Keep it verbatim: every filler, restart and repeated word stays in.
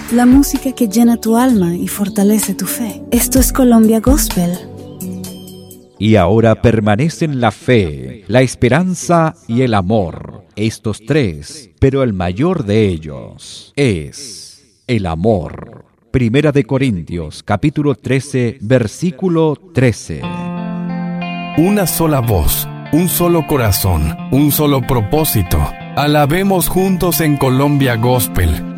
la música que llena tu alma y fortalece tu fe. Esto es Colombia Gospel. Y ahora permanecen la fe, la esperanza y el amor, estos tres, pero el mayor de ellos es el amor. Primera de Corintios, capítulo trece, versículo trece. Una sola voz, un solo corazón, un solo propósito. Alabemos juntos en Colombia Gospel.